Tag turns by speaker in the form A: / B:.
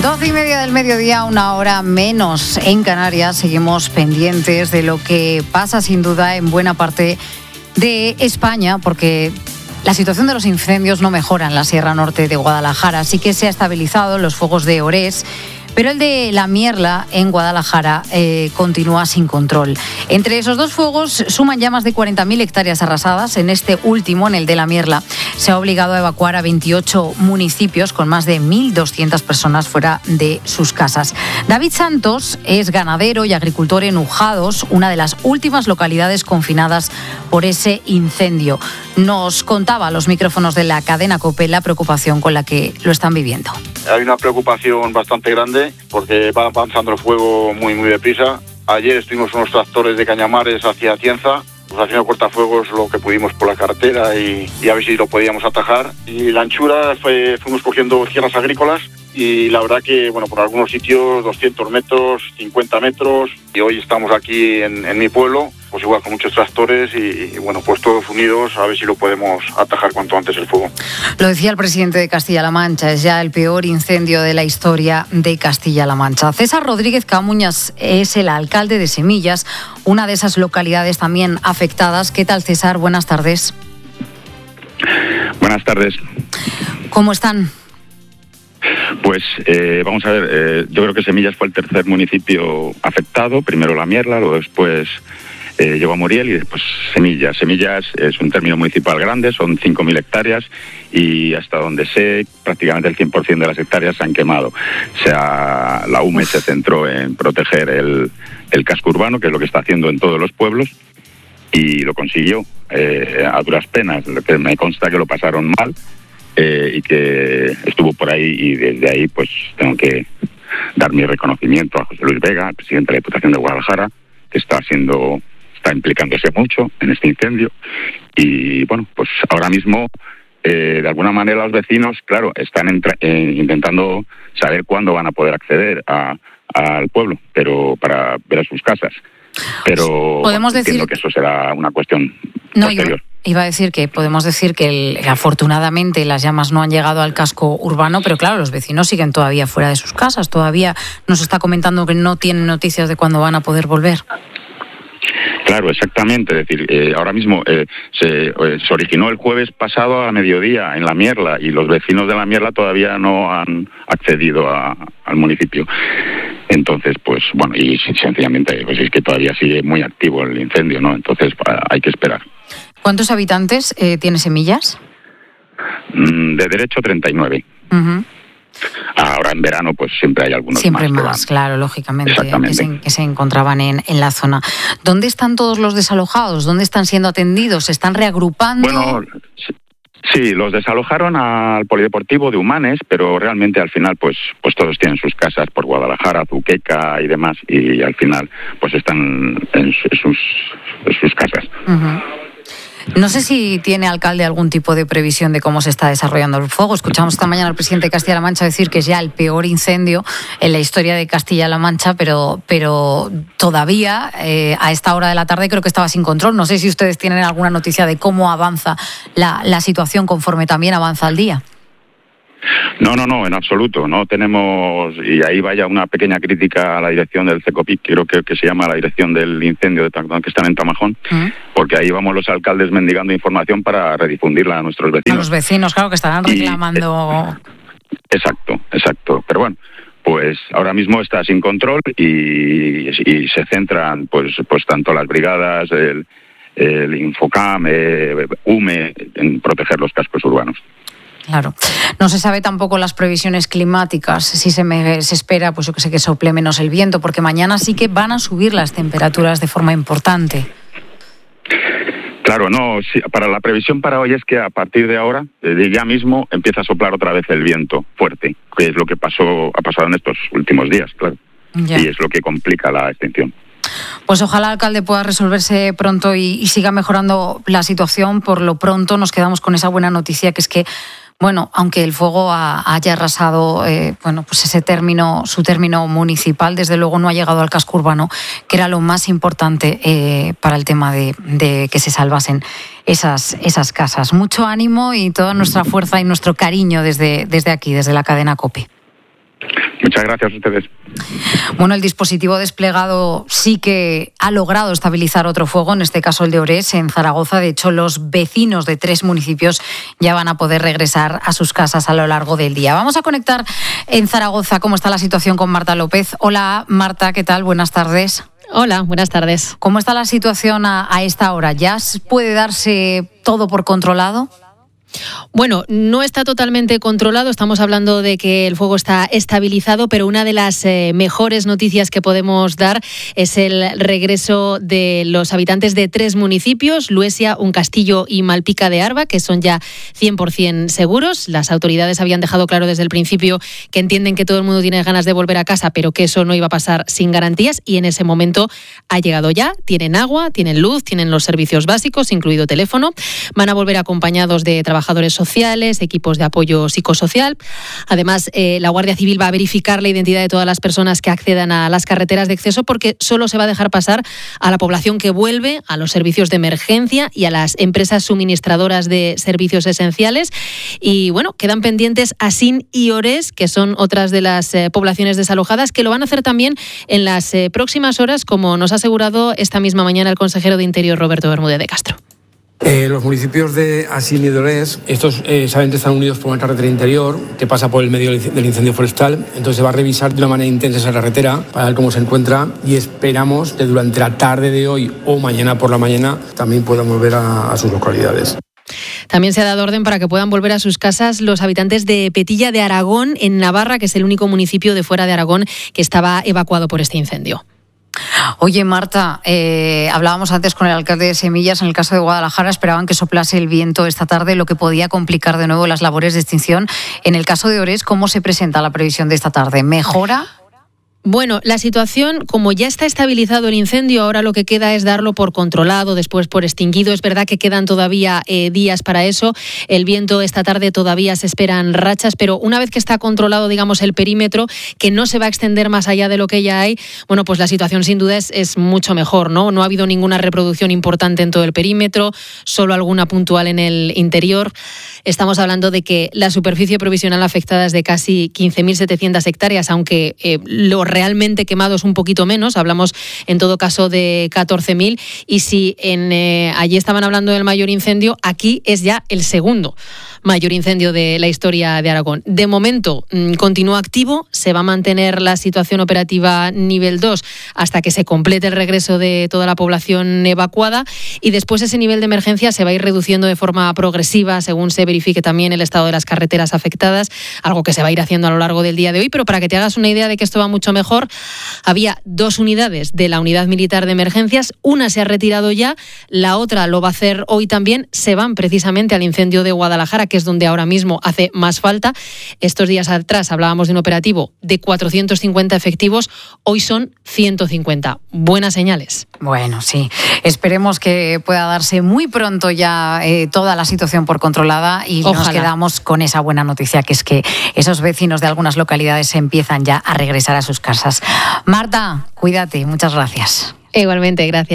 A: 12:30 del mediodía, 1 hora menos en Canarias. Seguimos pendientes de lo que pasa sin duda en buena parte de España, porque la situación de los incendios no mejora en la Sierra Norte de Guadalajara. Sí que se ha estabilizado los fuegos de Orés, pero el de La Mierla, en Guadalajara, continúa sin control. Entre esos dos fuegos suman ya más de 40.000 hectáreas arrasadas. En este último, en el de La Mierla, se ha obligado a evacuar a 28 municipios con más de 1.200 personas fuera de sus casas. David Santos es ganadero y agricultor en Ujados, una de las últimas localidades confinadas por ese incendio. Nos contaba a los micrófonos de la cadena COPE la preocupación con la que lo están viviendo.
B: Hay una preocupación bastante grande porque va avanzando el fuego muy deprisa. Ayer estuvimos unos tractores de Cañamares hacia Atienza, pues haciendo cortafuegos lo que pudimos por la carretera y a ver si lo podíamos atajar. Y la anchura fuimos cogiendo tierras agrícolas y la verdad que, bueno, por algunos sitios 200 metros, 50 metros. Y hoy estamos aquí en mi pueblo, pues igual con muchos tractores y bueno, pues todos unidos a ver si lo podemos atajar cuanto antes el fuego.
A: Lo decía el presidente de Castilla-La Mancha, es ya el peor incendio de la historia de Castilla-La Mancha. César Rodríguez Camuñas es el alcalde de Semillas, una de esas localidades también afectadas. ¿Qué tal, César? Buenas tardes.
C: Buenas tardes.
A: ¿Cómo están?
C: Pues vamos a ver, yo creo que Semillas fue el tercer municipio afectado, primero La Mierla, luego después llegó a Muriel y después Semillas. Semillas es un término municipal grande, son 5.000 hectáreas y hasta donde sé, prácticamente el 100% de las hectáreas se han quemado. O sea, la UME se centró en proteger el casco urbano, que es lo que está haciendo en todos los pueblos, y lo consiguió a duras penas. Lo que me consta que lo pasaron mal. Y que estuvo por ahí, y desde ahí pues tengo que dar mi reconocimiento a José Luis Vega, el presidente de la Diputación de Guadalajara, que está implicándose mucho en este incendio. Y bueno, pues ahora mismo de alguna manera los vecinos, claro, están intentando saber cuándo van a poder acceder al pueblo, pero para ver a sus casas. Pero
A: podemos
C: entiendo que eso será una cuestión posterior.
A: Iba a decir que podemos decir que afortunadamente las llamas no han llegado al casco urbano, pero claro, los vecinos siguen todavía fuera de sus casas. Todavía nos está comentando que no tienen noticias de cuándo van a poder volver.
C: Claro, exactamente. Es decir, ahora mismo se originó el jueves pasado a mediodía en La Mierla y los vecinos de La Mierla todavía no han accedido al municipio. Entonces, pues bueno, y sencillamente pues es que todavía sigue muy activo el incendio, ¿no? Entonces hay que esperar.
A: ¿Cuántos habitantes tiene Semillas?
C: De derecho 39.
A: Uh-huh.
C: Ahora en verano pues siempre hay algunos
A: siempre más claro, lógicamente, que se encontraban en la zona. ¿Dónde están todos los desalojados? ¿Dónde están siendo atendidos? ¿Se están reagrupando?
C: Bueno, sí, los desalojaron al polideportivo de Humanes, pero realmente al final pues todos tienen sus casas por Guadalajara, Zuqueca y demás, y al final pues están en sus casas.
A: Uh-huh. No sé si tiene, alcalde, algún tipo de previsión de cómo se está desarrollando el fuego. Escuchamos esta mañana al presidente de Castilla-La Mancha decir que es ya el peor incendio en la historia de Castilla-La Mancha, pero todavía a esta hora de la tarde creo que estaba sin control. No sé si ustedes tienen alguna noticia de cómo avanza la situación conforme también avanza el día.
C: No, en absoluto. No tenemos, y ahí vaya una pequeña crítica a la dirección del CECOPIC, creo que se llama la dirección del incendio que están en Tamajón, porque ahí vamos los alcaldes mendigando información para redifundirla a nuestros vecinos.
A: A los vecinos, claro, que estarán reclamando.
C: Exacto. Pero bueno, pues ahora mismo está sin control y se centran pues tanto las brigadas, el Infocam, UME, en proteger los cascos urbanos.
A: Claro. No se sabe tampoco las previsiones climáticas, si se espera, pues yo que sé, que sople menos el viento, porque mañana sí que van a subir las temperaturas de forma importante.
C: Claro, no, sí, para la previsión para hoy es que a partir de ahora, de ya mismo, empieza a soplar otra vez el viento fuerte, que es lo que ha pasado en estos últimos días, claro. Ya. Y es lo que complica la extinción.
A: Pues ojalá, alcalde, pueda resolverse pronto y siga mejorando la situación. Por lo pronto nos quedamos con esa buena noticia, que es que, bueno, aunque el fuego haya arrasado pues su término municipal, desde luego no ha llegado al casco urbano, que era lo más importante para el tema de que se salvasen esas casas. Mucho ánimo y toda nuestra fuerza y nuestro cariño desde aquí, desde la cadena COPE.
C: Muchas gracias a ustedes.
A: Bueno, el dispositivo desplegado sí que ha logrado estabilizar otro fuego, en este caso el de Orés, en Zaragoza. De hecho, los vecinos de 3 municipios ya van a poder regresar a sus casas a lo largo del día. Vamos a conectar en Zaragoza cómo está la situación con Marta López. Hola, Marta, ¿qué tal? Buenas tardes.
D: Hola, buenas tardes.
A: ¿Cómo está la situación a esta hora? ¿Ya puede darse todo por controlado?
D: Bueno, no está totalmente controlado, estamos hablando de que el fuego está estabilizado, pero una de las mejores noticias que podemos dar es el regreso de los habitantes de 3 municipios, Luesia, Uncastillo y Malpica de Arba, que son ya 100% seguros. Las autoridades habían dejado claro desde el principio que entienden que todo el mundo tiene ganas de volver a casa, pero que eso no iba a pasar sin garantías, y en ese momento ha llegado ya. Tienen agua, tienen luz, tienen los servicios básicos, incluido teléfono. Van a volver acompañados de trabajadores sociales, equipos de apoyo psicosocial. Además, la Guardia Civil va a verificar la identidad de todas las personas que accedan a las carreteras de acceso, porque solo se va a dejar pasar a la población que vuelve, a los servicios de emergencia y a las empresas suministradoras de servicios esenciales. Y bueno, quedan pendientes Asín y Orés, que son otras de las poblaciones desalojadas, que lo van a hacer también en las próximas horas, como nos ha asegurado esta misma mañana el consejero de Interior, Roberto Bermúdez de Castro.
E: Los municipios de Asín y de Orés, estos saben que están unidos por una carretera interior que pasa por el medio del incendio forestal. Entonces se va a revisar de una manera intensa esa carretera para ver cómo se encuentra, y esperamos que durante la tarde de hoy o mañana por la mañana también puedan volver a sus localidades.
D: También se ha dado orden para que puedan volver a sus casas los habitantes de Petilla de Aragón, en Navarra, que es el único municipio de fuera de Aragón que estaba evacuado por este incendio.
A: Oye, Marta, hablábamos antes con el alcalde de Semillas. En el caso de Guadalajara esperaban que soplase el viento esta tarde, lo que podía complicar de nuevo las labores de extinción. En el caso de Orés, ¿cómo se presenta la previsión de esta tarde? ¿Mejora?
D: Bueno, la situación, como ya está estabilizado el incendio, ahora lo que queda es darlo por controlado, después por extinguido. Es verdad que quedan todavía días para eso. El viento esta tarde todavía se esperan rachas, pero una vez que está controlado, digamos, el perímetro, que no se va a extender más allá de lo que ya hay, bueno, pues la situación sin duda es mucho mejor, ¿no? No ha habido ninguna reproducción importante en todo el perímetro, solo alguna puntual en el interior. Estamos hablando de que la superficie provisional afectada es de casi 15.700 hectáreas, aunque lo realmente quemado es un poquito menos, hablamos en todo caso de 14.000, y si allí estaban hablando del mayor incendio, aquí es ya el segundo mayor incendio de la historia de Aragón. De momento continúa activo, se va a mantener la situación operativa nivel 2 hasta que se complete el regreso de toda la población evacuada, y después ese nivel de emergencia se va a ir reduciendo de forma progresiva según se verifique también el estado de las carreteras afectadas, algo que se va a ir haciendo a lo largo del día de hoy. Pero para que te hagas una idea de que esto va mucho mejor, había 2 unidades de la Unidad Militar de Emergencias, una se ha retirado ya, la otra lo va a hacer hoy también. Se van precisamente al incendio de Guadalajara, que es donde ahora mismo hace más falta. Estos días atrás hablábamos de un operativo de 450 efectivos, hoy son 150. Buenas señales.
A: Bueno, sí. Esperemos que pueda darse muy pronto ya toda la situación por controlada, y
D: Ojalá.
A: Nos quedamos con esa buena noticia, que es que esos vecinos de algunas localidades empiezan ya a regresar a sus casas. Marta, cuídate. Muchas gracias.
D: Igualmente, gracias.